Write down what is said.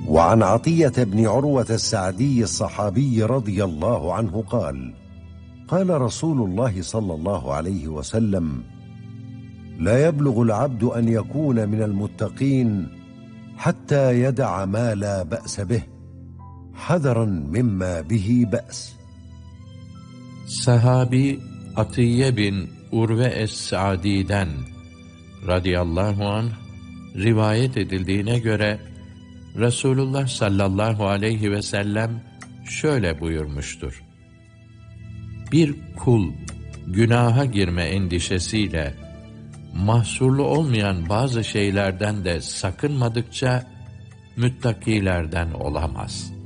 وعن عطية بن عروة السعدي الصحابي رضي الله عنه قال: قال رسول الله صلى الله عليه وسلم: لا يبلغ العبد أن يكون من المتقين حتى يدع ما لا بأس به حذرا مما به بأس. Sahabi Atiye bin Urve es-Sa'di'den radıyallahu anh rivayet edildiğine göre Resulullah sallallahu aleyhi ve sellem şöyle buyurmuştur: Bir kul günaha girme endişesiyle mahsurlu olmayan bazı şeylerden de sakınmadıkça müttakilerden olamaz.